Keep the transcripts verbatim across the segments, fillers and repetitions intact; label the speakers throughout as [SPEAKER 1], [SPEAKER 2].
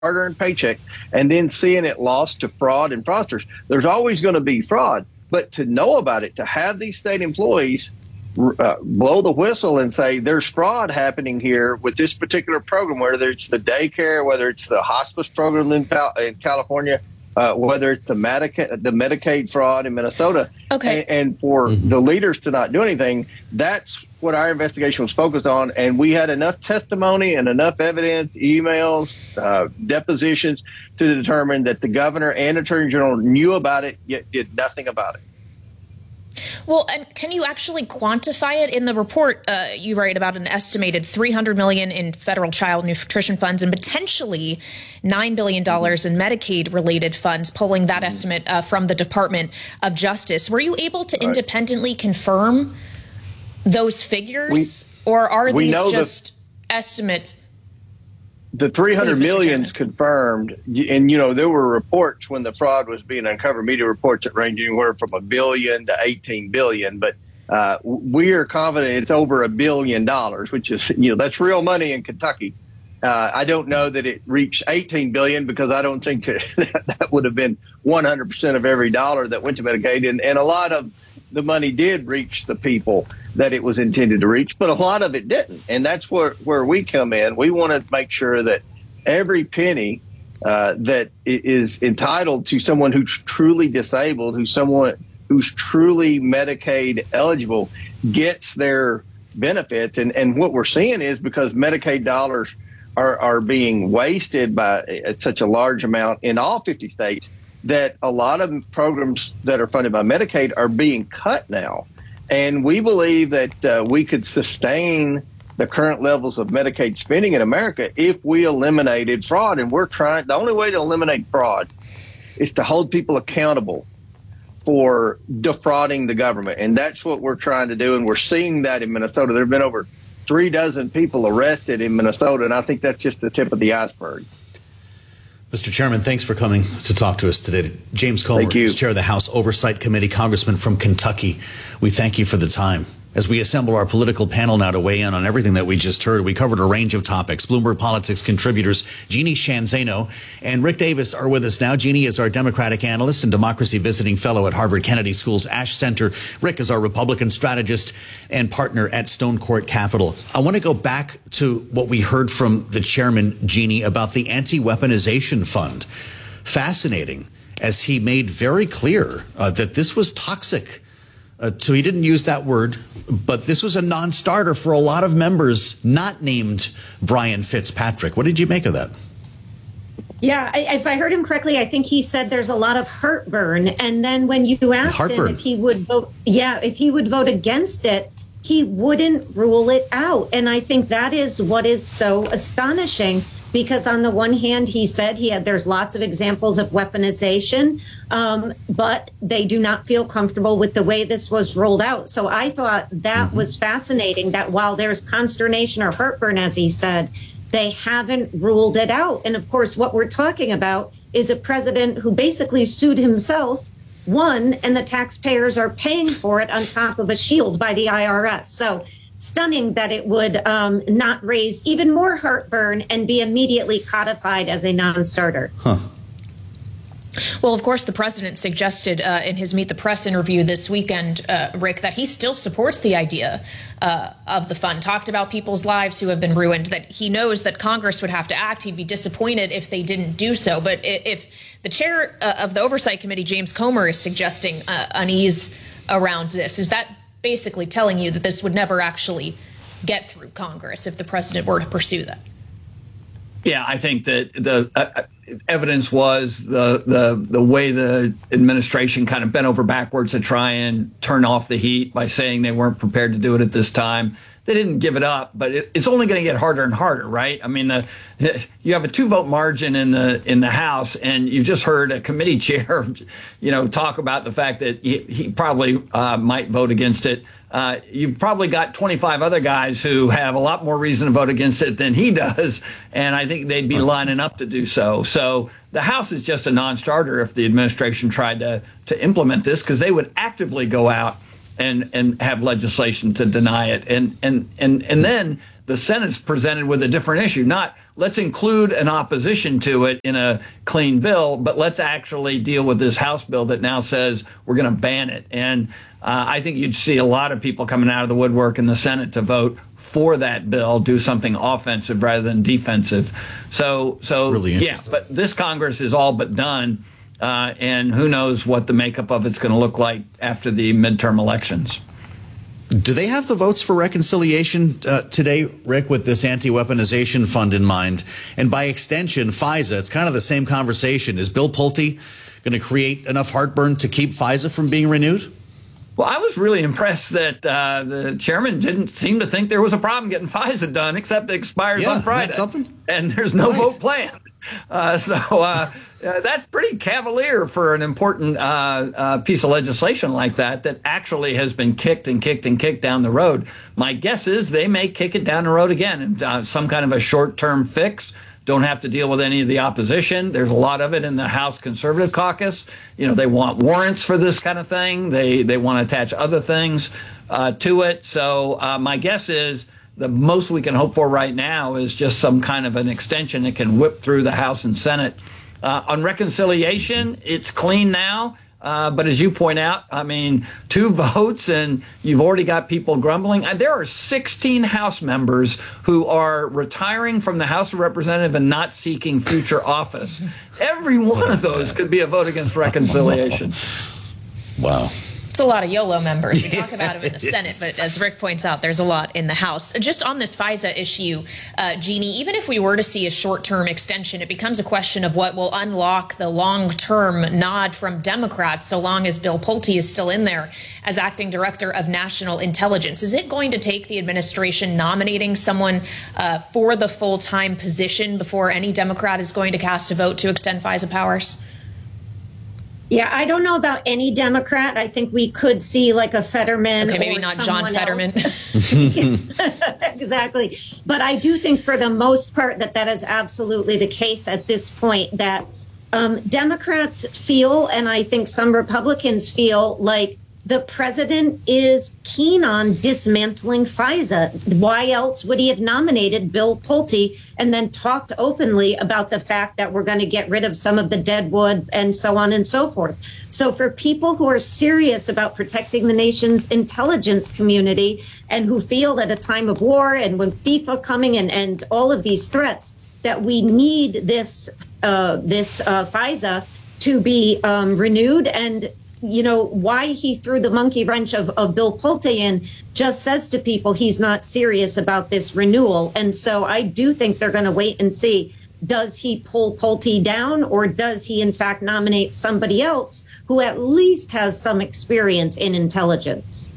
[SPEAKER 1] hard-earned paycheck and then seeing it lost to fraud and fraudsters. There's always going to be fraud, but to know about it, to have these state employees uh, blow the whistle and say there's fraud happening here with this particular program, whether it's the daycare, whether it's the hospice program in, in California, uh, whether it's the Medicaid, the Medicaid fraud in Minnesota.
[SPEAKER 2] Okay.
[SPEAKER 1] And, and for mm-hmm. the leaders to not do anything, that's what our investigation was focused on. And we had enough testimony and enough evidence, emails, uh, depositions to determine that the governor and attorney general knew about it, yet did nothing about it.
[SPEAKER 2] Well, and can you actually quantify it? In the report, uh, you write about an estimated three hundred million dollars in federal child nutrition funds and potentially nine billion dollars in Medicaid-related funds, pulling that estimate uh, from the Department of Justice. Were you able to
[SPEAKER 1] right.
[SPEAKER 2] independently confirm those figures, we, or are these just the, estimates?
[SPEAKER 1] The three hundred million is confirmed, and you know there were reports when the fraud was being uncovered, media reports that range anywhere from a billion to eighteen billion. But uh, we are confident it's over a billion dollars, which is you know that's real money in Kentucky. Uh, I don't know that it reached eighteen billion because I don't think that, that would have been one hundred percent of every dollar that went to Medicaid, and, and a lot of the money did reach the people that it was intended to reach, but a lot of it didn't. And that's where, where we come in. We want to make sure that every penny uh, that is entitled to someone who's truly disabled, who's someone who's truly Medicaid eligible, gets their benefits. And, and what we're seeing is because Medicaid dollars are, are being wasted by such a large amount in all fifty states, that a lot of programs that are funded by Medicaid are being cut now. And we believe that uh, we could sustain the current levels of Medicaid spending in America if we eliminated fraud. And we're trying, the only way to eliminate fraud is to hold people accountable for defrauding the government. And that's what we're trying to do. And we're seeing that in Minnesota. There have been over three dozen people arrested in Minnesota. And I think that's just the tip of the iceberg.
[SPEAKER 3] Mister Chairman, thanks for coming to talk to us today. James Comer is chair of the House Oversight Committee, congressman from Kentucky. We thank you for the time. As we assemble our political panel now to weigh in on everything that we just heard, we covered a range of topics. Bloomberg Politics contributors Jeannie Sheehan Zaino and Rick Davis are with us now. Jeannie is our Democratic analyst and democracy visiting fellow at Harvard Kennedy School's Ash Center. Rick is our Republican strategist and partner at Stone Court Capital. I want to go back to what we heard from the chairman, Jeannie, about the anti-weaponization fund. Fascinating, as he made very clear uh, that this was toxic. Uh, so he didn't use that word, but this was a non-starter for a lot of members not named Brian Fitzpatrick. What did you make of that?
[SPEAKER 4] Yeah, I, if I heard him correctly, I think he said there's a lot of heartburn. And then when you asked
[SPEAKER 3] heartburn.
[SPEAKER 4] him if he would vote, yeah, if he would vote against it, he wouldn't rule it out. And I think that is what is so astonishing. Because on the one hand, he said he had there's lots of examples of weaponization, um, but they do not feel comfortable with the way this was rolled out. So I thought that mm-hmm. was fascinating, that while there's consternation or heartburn, as he said, they haven't ruled it out. And of course, what we're talking about is a president who basically sued himself, won, and the taxpayers are paying for it on top of a shield by the I R S. So stunning that it would um, not raise even more heartburn and be immediately codified as a non-starter.
[SPEAKER 3] Huh.
[SPEAKER 2] Well, of course, the president suggested uh, in his Meet the Press interview this weekend, uh, Rick, that he still supports the idea uh, of the fund, talked about people's lives who have been ruined, that he knows that Congress would have to act. He'd be disappointed if they didn't do so. But if the chair uh, of the Oversight Committee, James Comer, is suggesting uh, unease around this, is that basically telling you that this would never actually get through Congress if the president were to pursue that?
[SPEAKER 5] Yeah, I think that the uh, evidence was the, the the way the administration kind of bent over backwards to try and turn off the heat by saying they weren't prepared to do it at this time. They didn't give it up, but it, it's only going to get harder and harder, right? I mean, the, the, you have a two-vote margin in the in the House, and you just heard a committee chair, you know, talk about the fact that he, he probably uh, might vote against it. Uh, you've probably got twenty-five other guys who have a lot more reason to vote against it than he does, and I think they'd be lining up to do so. So the House is just a non-starter if the administration tried to to implement this, because they would actively go out and and have legislation to deny it. And and and and then the Senate's presented with a different issue, not let's include an opposition to it in a clean bill, but let's actually deal with this House bill that now says we're going to ban it. And uh, I think you'd see a lot of people coming out of the woodwork in the Senate to vote for that bill, do something offensive rather than defensive. So, so
[SPEAKER 3] really
[SPEAKER 5] yeah, but this Congress is all but done. Uh, and who knows what the makeup of it's going to look like after the midterm elections.
[SPEAKER 3] Do they have the votes for reconciliation uh, today, Rick, with this anti-weaponization fund in mind? And by extension, FISA, it's kind of the same conversation. Is Bill Pulte going to create enough heartburn to keep FISA from being renewed?
[SPEAKER 5] Well, I was really impressed that uh, the chairman didn't seem to think there was a problem getting FISA done, except it expires
[SPEAKER 3] yeah,
[SPEAKER 5] on Friday.
[SPEAKER 3] Something?
[SPEAKER 5] And there's no
[SPEAKER 3] right.
[SPEAKER 5] vote planned. Uh, so uh, uh, that's pretty cavalier for an important uh, uh, piece of legislation like that that actually has been kicked and kicked and kicked down the road. My guess is they may kick it down the road again and uh, some kind of a short-term fix. Don't have to deal with any of the opposition. There's a lot of it in the House Conservative Caucus. You know, they want warrants for this kind of thing. They they want to attach other things uh, to it. So uh, my guess is the most we can hope for right now is just some kind of an extension that can whip through the House and Senate. Uh, on reconciliation, it's clean now. Uh, but as you point out, I mean, two votes and you've already got people grumbling. Uh, there are sixteen House members who are retiring from the House of Representatives and not seeking future office. Every one of those could be a vote against reconciliation.
[SPEAKER 3] Wow.
[SPEAKER 2] It's a lot of YOLO members. We talk about them in the Senate, but as Rick points out, there's a lot in the House. Just on this FISA issue, uh, Jeannie, even if we were to see a short-term extension, it becomes a question of what will unlock the long-term nod from Democrats so long as Bill Pulte is still in there as acting director of national intelligence. Is it going to take the administration nominating someone uh, for the full-time position before any Democrat is going to cast a vote to extend FISA powers?
[SPEAKER 4] Yeah, I don't know about any Democrat. I think we could see like a Fetterman.
[SPEAKER 2] Okay, maybe
[SPEAKER 4] or
[SPEAKER 2] not John Fetterman.
[SPEAKER 4] Exactly. But I do think for the most part that that is absolutely the case at this point, that um, Democrats feel, and I think some Republicans feel, like the president is keen on dismantling FISA. Why else would he have nominated Bill Pulte and then talked openly about the fact that we're going to get rid of some of the dead wood and so on and so forth? So for people who are serious about protecting the nation's intelligence community and who feel at a time of war and when FIFA coming and, and all of these threats, that we need this, uh, this uh, FISA to be um, renewed, and you know, why he threw the monkey wrench of, of Bill Pulte in just says to people he's not serious about this renewal. And so I do think they're going to wait and see, does he pull Pulte down, or does he in fact nominate somebody else who at least has some experience in intelligence?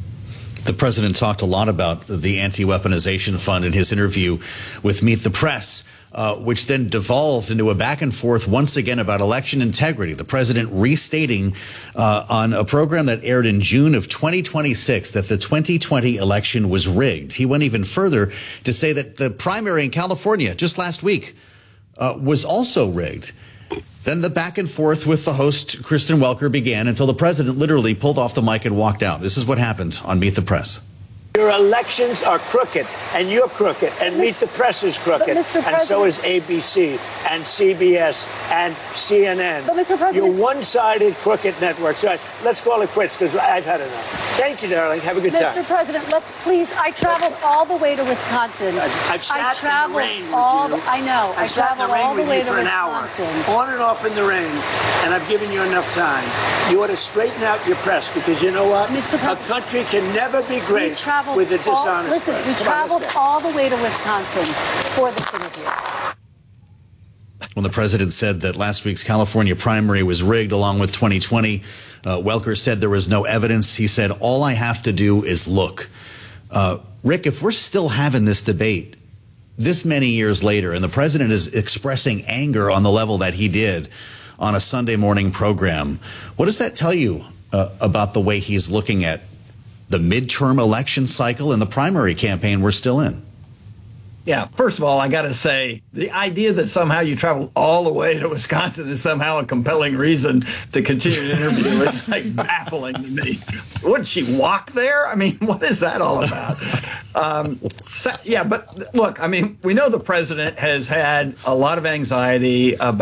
[SPEAKER 3] The president talked a lot about the anti-weaponization fund in his interview with Meet the Press. Uh, which then devolved into a back and forth once again about election integrity. The president restating uh, on a program that aired in June of twenty twenty-six that the twenty twenty election was rigged. He went even further to say that the primary in California just last week uh, was also rigged. Then the back and forth with the host, Kristen Welker, began until the president literally pulled off the mic and walked out. This is what happened on Meet the Press.
[SPEAKER 6] Your elections are crooked, and you're crooked, and Meet the Press is crooked, and so is A B C, and C B S, and C N N.
[SPEAKER 7] But Mister President,
[SPEAKER 6] you're one-sided crooked network. So let's call it quits, because I've had enough. Thank you, darling. Have a good
[SPEAKER 7] Mister
[SPEAKER 6] time.
[SPEAKER 7] Mister President, let's please. I traveled all the way to Wisconsin.
[SPEAKER 6] I've, I've sat
[SPEAKER 7] I traveled
[SPEAKER 6] in the rain
[SPEAKER 7] all.
[SPEAKER 6] with you.
[SPEAKER 7] The, I know.
[SPEAKER 6] I've
[SPEAKER 7] I
[SPEAKER 6] sat
[SPEAKER 7] traveled
[SPEAKER 6] in the rain
[SPEAKER 7] all the
[SPEAKER 6] with
[SPEAKER 7] way
[SPEAKER 6] you
[SPEAKER 7] to
[SPEAKER 6] for an
[SPEAKER 7] Wisconsin.
[SPEAKER 6] hour, on and off in the rain, and I've given you enough time. You ought to straighten out your press, because you know what?
[SPEAKER 7] Mister
[SPEAKER 6] A country can never be great with a dishonest
[SPEAKER 7] all, Listen,
[SPEAKER 6] press.
[SPEAKER 7] we
[SPEAKER 6] Come
[SPEAKER 7] traveled
[SPEAKER 6] on,
[SPEAKER 7] all the way to Wisconsin for this interview.
[SPEAKER 3] When the president said that last week's California primary was rigged along with twenty twenty, uh, Welker said there was no evidence. He said, all I have to do is look. Uh, Rick, if we're still having this debate this many years later, and the president is expressing anger on the level that he did on a Sunday morning program, what does that tell you uh, about the way he's looking at the midterm election cycle and the primary campaign we're still in?
[SPEAKER 5] Yeah, first of all, I got to say, the idea that somehow you travel all the way to Wisconsin is somehow a compelling reason to continue an interview is like baffling to me. Would she walk there? I mean, what is that all about? Um, so, yeah, but look, I mean, we know the president has had a lot of anxiety about